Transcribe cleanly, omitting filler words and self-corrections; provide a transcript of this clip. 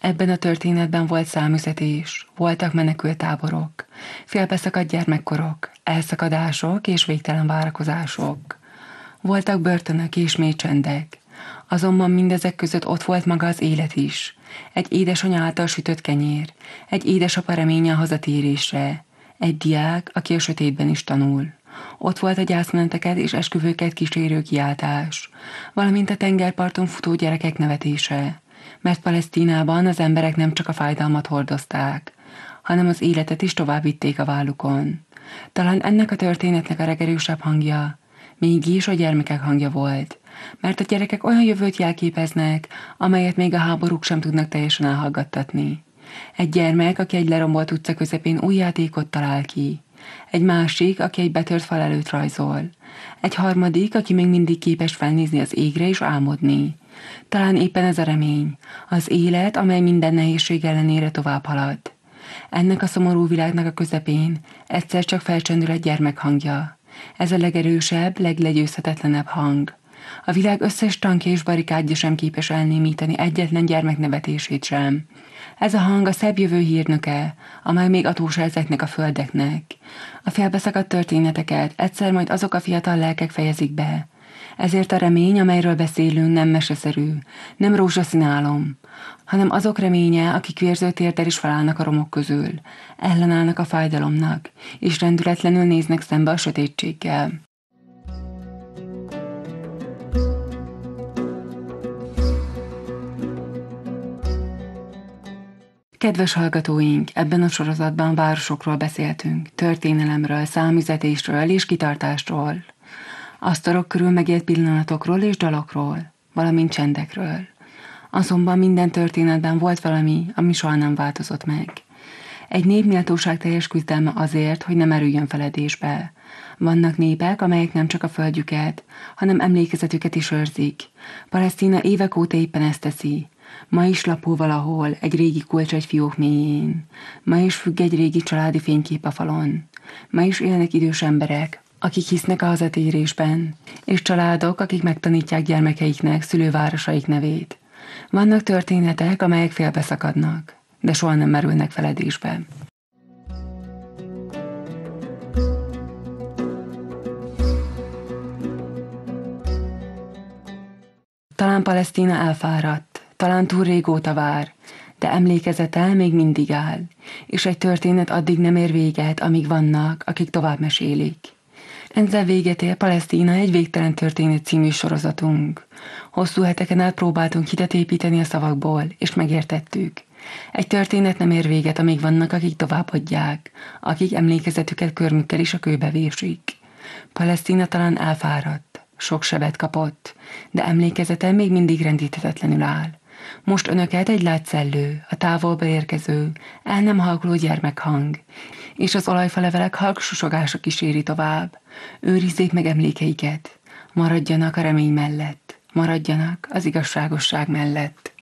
Ebben a történetben volt számüzetés, voltak menekülttáborok, félbeszakadt gyermekkorok, elszakadások és végtelen várakozások. Voltak börtönök és mély csendek, azonban mindezek között ott volt maga az élet is. Egy édesanyja által sütött kenyér, egy édesapa reménye a hazatérésre, egy diák, aki a sötétben is tanul. Ott volt a gyászmeneteket és esküvőket kísérő kiáltás, valamint a tengerparton futó gyerekek nevetése, mert Palesztinában az emberek nem csak a fájdalmat hordozták, hanem az életet is tovább vitték a vállukon. Talán ennek a történetnek a legerősebb hangja mégis a gyermekek hangja volt, mert a gyerekek olyan jövőt jelképeznek, amelyet még a háborúk sem tudnak teljesen elhallgattatni. Egy gyermek, aki egy lerombolt utca közepén új játékot talál ki. Egy másik, aki egy betört fal előtt rajzol. Egy harmadik, aki még mindig képes felnézni az égre és álmodni. Talán éppen ez a remény, az élet, amely minden nehézség ellenére tovább halad. Ennek a szomorú világnak a közepén egyszer csak felcsendül egy gyermek hangja. Ez a legerősebb, leglegyőzhetetlenebb hang. A világ összes tankja és barikádja sem képes elnémítani egyetlen gyermek nevetését sem. Ez a hang a szebb jövő hírnöke, amely még adós ezeknek a földeknek. A félbeszakadt történeteket egyszer majd azok a fiatal lelkek fejezik be. Ezért a remény, amelyről beszélünk, nem meseszerű, nem rózsaszín álom, hanem azok reménye, akik vérző térdel is felállnak a romok közül, ellenállnak a fájdalomnak, és rendületlenül néznek szembe a sötétséggel. Kedves hallgatóink, ebben a sorozatban városokról beszéltünk, történelemről, számüzetésről és kitartásról, asztalok körül megélt pillanatokról és dalokról, valamint csendekről. Azonban minden történetben volt valami, ami soha nem változott meg. Egy nép méltóságteljes küzdelme azért, hogy nem merüljön feledésbe. Vannak népek, amelyek nem csak a földjüket, hanem emlékezetüket is őrzik. Palesztina évek óta éppen ezt teszi. Ma is lapul valahol egy régi kulcs egy fiók mélyén. Ma is függ egy régi családi fénykép a falon. Ma is élnek idős emberek, akik hisznek a hazatérésben, és családok, akik megtanítják gyermekeiknek szülővárosaik nevét. Vannak történetek, amelyek félbeszakadnak, de soha nem merülnek feledésbe. Talán Palesztina elfáradt, talán túl régóta vár, de emlékezete még mindig áll, és egy történet addig nem ér véget, amíg vannak, akik tovább mesélik. Ezzel véget ér Palesztina egy végtelen történet című sorozatunk. Hosszú heteken át próbáltunk hitet építeni a szavakból, és megértettük. Egy történet nem ér véget, amíg vannak, akik továbbadják, akik emlékezetüket körmükkel is a kőbe vésik. Palesztina talán elfáradt, sok sebet kapott, de emlékezete még mindig rendíthetetlenül áll. Most önöket egy látszellő, a távolba érkező, el nem halkuló gyermekhang, és az olajfalevelek halk susogása kíséri tovább. Őrizzék meg emlékeiket, maradjanak a remény mellett, maradjanak az igazságosság mellett.